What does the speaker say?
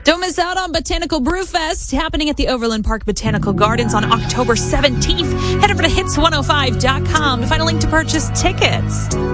Don't miss out on Botanical Brewfest happening at the Overland Park Botanical Gardens on October 17th. Head over to hits105.com to find a link to purchase tickets.